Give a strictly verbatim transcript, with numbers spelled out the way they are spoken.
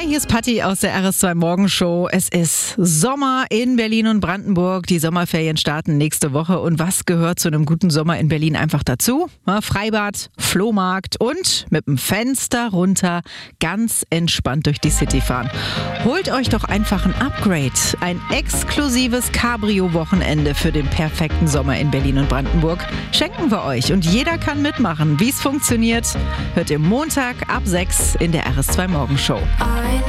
hier ist Patti aus der R S zwei Morgenshow. Es ist Sommer in Berlin und Brandenburg. Die Sommerferien starten nächste Woche. Und was gehört zu einem guten Sommer in Berlin einfach dazu? Freibad, Flohmarkt und mit dem Fenster runter ganz entspannt durch die City fahren. Holt euch doch einfach ein Upgrade. Ein exklusives Cabrio-Wochenende für den perfekten Sommer in Berlin und Brandenburg schenken wir euch. Und jeder kann mitmachen. Wie es funktioniert, hört ihr Montag ab sechs in der R S zwei Morgenshow.